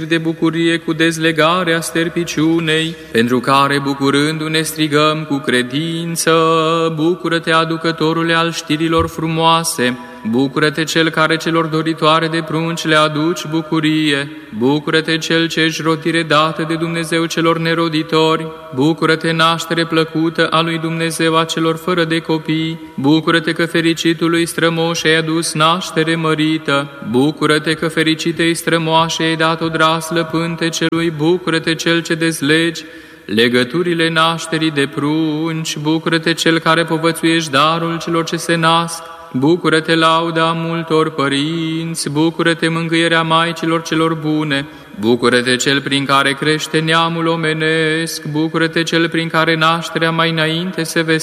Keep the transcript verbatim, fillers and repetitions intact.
de bucurie cu dezlegarea sterpiciunei, pentru care, bucurându-ne, strigăm cu credință: bucură-te, aducătorule al știrilor frumoase! Bucură-te, cel care celor doritoare de prunci le aduci bucurie! Bucură-te, cel ce ești rotire dată de Dumnezeu celor neroditori! Bucură-te, naștere plăcută a lui Dumnezeu a celor fără de copii! Bucură-te că fericitului strămoș ai adus naștere mărită! Bucură-te că fericitei strămoașe ai dat o draslă pântecelui! Bucură-te, cel ce dezlegi legăturile nașterii de prunci! Bucură-te, cel care povățuiești darul celor ce se nasc! Bucură-te, lauda multor părinți! Bucură-te, mângâierea maicilor celor bune! Bucură-te, cel prin care crește neamul omenesc! Bucură-te, cel prin care nașterea mai înainte se